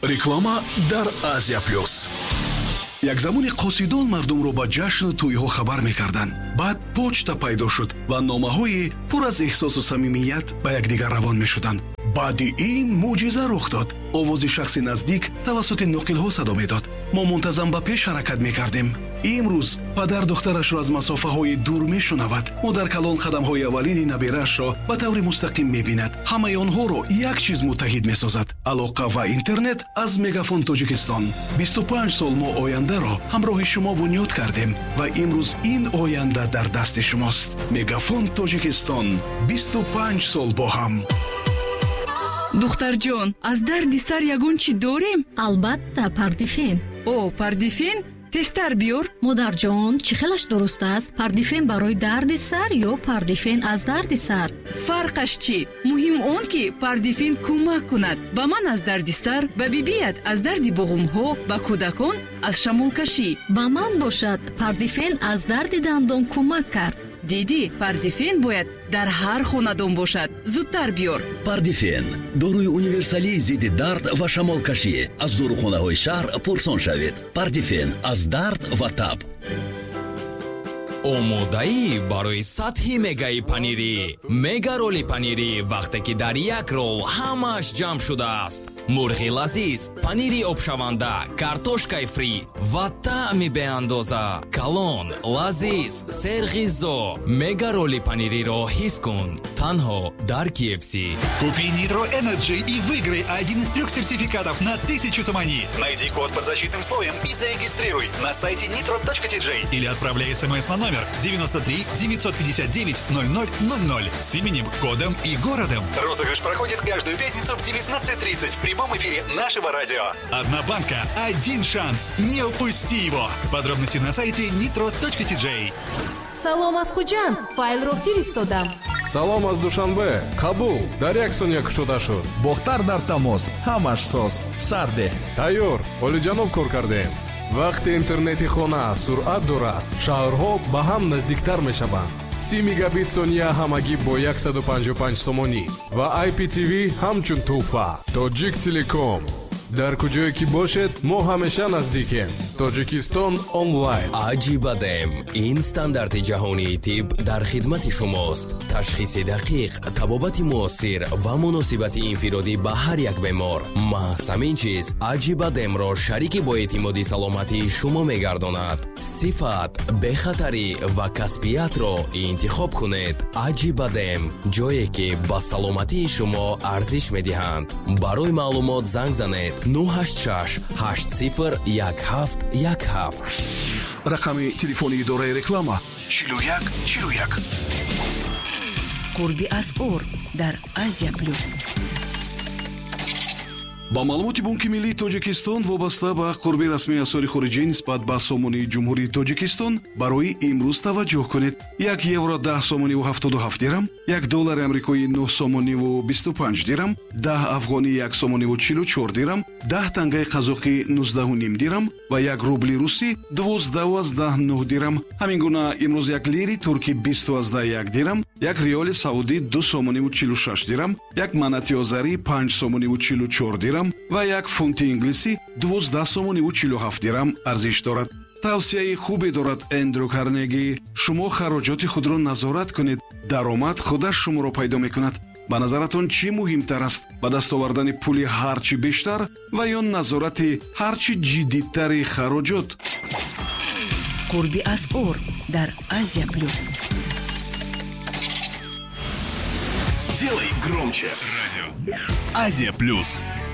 реклама дар Азия плюс. як замони қосидон мардумро ба ҷашну тӯйҳо хабар мекарданд. баъд почта пайдо шуд ва номаҳои пур аз эҳсосу самимият ба якдигар равон мешуданд. баъди ин мӯъҷиза рух дод. овози шахси наздик тавассути нуқилҳо садо медод. мо мунтазам ба пеш ҳаракат мекардем. имрӯз падар духтарашро аз масофаҳои дур мешунавад. модар калон қадамҳои аввалини набераашро ба таври мустақим мебинад. ҳамаи онҳоро як чиз муттаҳид месозад: алоқа ва интернет аз Мегафон Тоҷикистон. 25 сол мо ояндаро ҳамроҳи шумо бунёд кардем ва имрӯз ин оянда дар дасти шумост. Мегафон Тоҷикистон, 25 сол бо ҳам. духтарҷон, аз дарди сар ягон чӣ дорем? албатта, пардифен. о, пардифен? тестар биёр. модарҷон, чӣ хелаш дуруст аст? Пардифен барои дарди сар ё пардифен аз дарди сар? фарқаш чӣ? муҳим он ки пардифен кӯмак кунад ба ман аз дарди сар, ба бибият аз дарди буғумҳо, ба кӯдакон аз шамолкашӣ. ба ман бошад, пардифен аз дарди дандон кӯмак кард. диди, пардифен бояд дар ҳар хонадон бошад. зудтар биёр. пардифен дорои универсалии зидди дард ва шамолкашӣ. аз дорухонаҳои шаҳр пурсон шавед. пардифен аз дард ва таб. омодаӣ барои сатҳи мегаи панирӣ. мега роли панирӣ вақте ки дар як рол ҳамааш ҷамъ шудааст. мурғи лазиз, панири обшаванда, картошкаи фри ва таъми беандоза. калон, лазиз, серғизо. мега роли панириро ҳис кун танҳо дар KFC. Купи Nitro Energy и выиграй один из 3 сертификатов на 1000 самани. Найди код под защитным слоем и зарегистрируй на сайте nitro.tj или отправляй смс на номер 93 959 0000 с именем, кодом и городом. Розыгрыш проходит каждую пятницу в 19:30 в прямом эфире нашего радио. Одна банка, один шанс. Не упусти его. Подробности на сайте nitro.tj. салом аз хуҷанд, файлро фиристодам. салом аз душанбе, қабул, дар як сония кушода шуд. бохтар дар тамос, ҳамаш соз, сарде. тайёр, олиҷаноб кор кардем. вақти интернети хона суръат дорад, шаҳрҳо ба ҳам наздиктар мешаванд. 30 мегабит сония ҳамагӣ бо 155 сомонӣ ва IPTV ҳамчун тӯҳфа. Тоҷик Телеком. дар куҷое ки бошед, мо ҳамеша наздикем. Тоҷикистон онлайн. аҷибадем, ин стандарти ҷаҳонии тиб дар хидмати шумост. ташхиси дақиқ, табобати муосир ва муносибати инфиродӣ ба ҳар як бемор. маҳз ҳамин чиз аҷибадемро шарики боэътимоди саломатии шумо мегардонад. сифат, бехатарӣ ва касбиятро интихоб кунед. аҷибадем, ҷое ки ба саломатии шумо арзиш медиҳанд. барои маълумот занг занед 986 801717. рақами телефони идораи реклама 41 41. қурби асъор дар Азия плюс. ба маълумоти Бонки Миллии Тоҷикистон вобаста ба қурби расмии асъори хориҷӣ нисбат ба сомони Ҷумҳурии Тоҷикистон барои имрӯз таваҷҷӯҳ кунед. 1 евро 10 сомониву 77 дирам, 1 доллари амрикоӣ 9 сомониву 25 дирам, 10 афғонӣ 1 сомониву 44 дирам, 10 тангаи қазоқӣ 19.5 дирам ва 1 рубли русӣ 12.9 дирам. ҳамин гуна имрӯз 1 лири туркӣ 20.1 дирам, 1 риёли саудӣ 2 сомониву 46 дирам, 1 манати озарӣ 5 сомониву 44 дирам ва 1 фунти инглисӣ 12 сомониву 47 дирам арзиш дорад. тавсияи хубе дорад Эндрю Карнеги. шумо хароҷоти худро назорат кунед. даромад худаш шуморо пайдо мекунад. ба назаратон чӣ муҳимтар аст? ба даст овардани пули ҳарчи бештар ва ё назорати ҳарчи ҷиддитари хароҷот? қурби асъор дар Азия плюс. Делай громче. Радио Азия плюс.